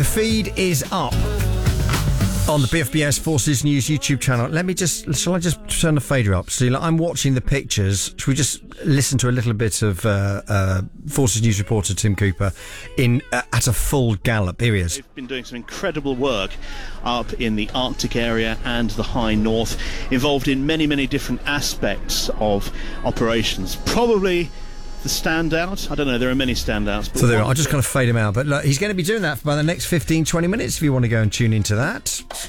The feed is up on the BFBS Forces News YouTube channel. Shall I just turn the fader up? See, I'm watching the pictures. Should we just listen to a little bit of Forces News reporter Tim Cooper at a full gallop? Here he is. They've been doing some incredible work up in the Arctic area and the high north, involved in many, many different aspects of operations. Probably the standout, I don't know, there are many standouts. But so there, I'll just kind of fade him out. But look, he's going to be doing that for about the next 15, 20 minutes if you want to go and tune into that.